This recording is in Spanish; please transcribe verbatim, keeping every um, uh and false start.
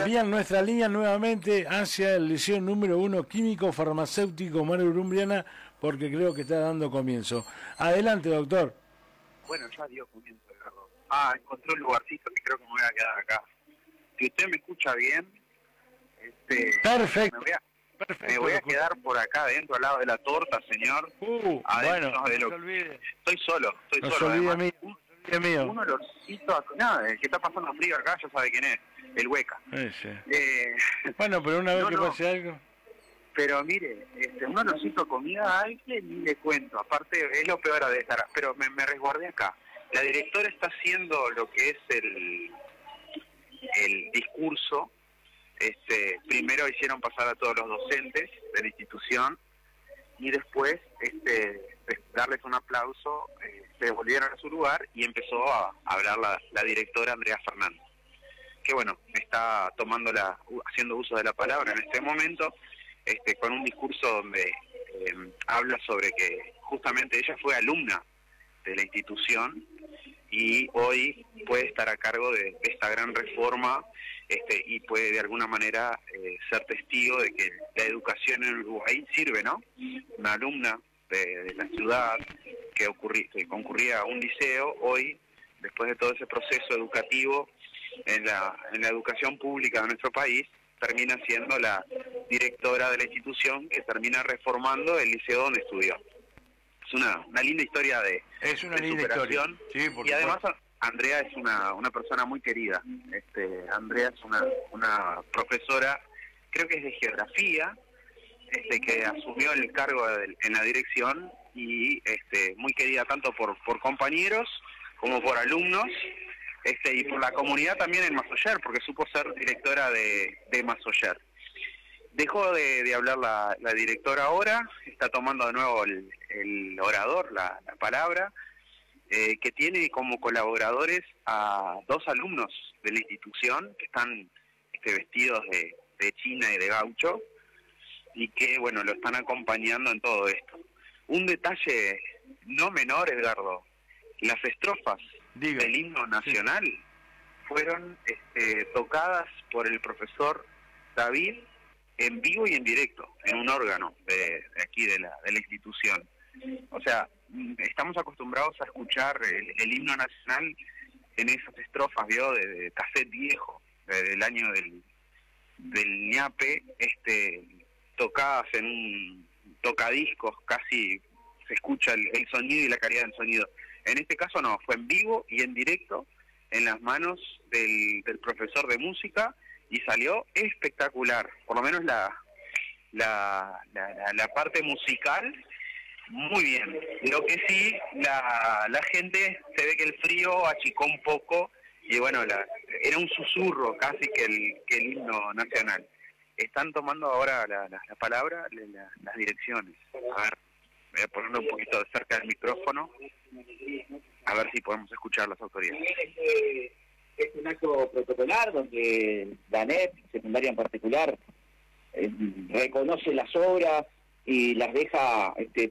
envían nuestra línea nuevamente hacia el liceo número uno químico farmacéutico Mario Brumbriana, porque creo que está dando comienzo. Adelante, doctor. Bueno, ya dio comienzo, Ricardo. Ah, encontré un lugarcito que creo que me voy a quedar acá. Si usted me escucha bien, este, perfecto. Me voy a, perfecto, me voy a quedar por acá adentro, al lado de la torta, señor. Uh, adentro bueno, de no lo... se olvide. Estoy solo, estoy no solo. Se olvide además, mío. Un, mío. un olorcito, nada, el que está pasando frío acá ya sabe quién es, el Hueca. Ese. Eh, bueno, pero una vez no, que no. pase algo... Pero mire, este, un olorcito a comida hay que ni le cuento, aparte es lo peor de estar, pero me, me resguardé acá. La directora está haciendo lo que es el, el discurso. Este, primero hicieron pasar a todos los docentes de la institución y después este, darles un aplauso, eh, se volvieron a su lugar y empezó a, a hablar la, la directora Andrea Fernández, que bueno, está tomando la, haciendo uso de la palabra en este momento. Este, con un discurso donde eh, habla sobre que justamente ella fue alumna de la institución y hoy puede estar a cargo de, de esta gran reforma este, y puede de alguna manera eh, ser testigo de que la educación en Uruguay sirve, ¿no? Una alumna de, de la ciudad que, ocurrí, que concurría a un liceo, hoy, después de todo ese proceso educativo en la, en la educación pública de nuestro país, termina siendo la directora de la institución que termina reformando el liceo donde estudió. Es una, una linda historia de, es una de linda superación. Historia. Sí, por y además supuesto. Andrea es una, una persona muy querida. Este, Andrea es una, una profesora, creo que es de geografía, este, que asumió el cargo de, en la dirección y este, muy querida tanto por, por compañeros como por alumnos. Este, y por la comunidad también en Masoyer, porque supo ser directora de, de Masoyer. Dejó de, de hablar la, la directora ahora, está tomando de nuevo el, el orador, la, la palabra, eh, que tiene como colaboradores a dos alumnos de la institución que están este, vestidos de, de china y de gaucho, y que, bueno, lo están acompañando en todo esto. Un detalle no menor, Edgardo, las estrofas Diga. del himno nacional sí. fueron este, tocadas por el profesor David en vivo y en directo, en un órgano de, de aquí de la, de la institución. O sea, estamos acostumbrados a escuchar el, el himno nacional en esas estrofas, ¿vio? De, de cassette viejo, de, del año del, del ñape, este, tocadas en un tocadiscos, casi se escucha el, el sonido y la calidad del sonido. En este caso no, fue en vivo y en directo en las manos del, del profesor de música y salió espectacular, por lo menos la, la, la, la parte musical, muy bien. Lo que sí, la, la gente se ve que el frío achicó un poco y bueno, la, era un susurro casi que el, que el himno nacional. Están tomando ahora la, la, la palabra la, las direcciones. A ver. Voy a ponerlo un poquito cerca del micrófono, a ver si podemos escuchar las autoridades. Este es un acto protocolar donde la N E P, secundaria en particular, eh, reconoce las obras y las deja este,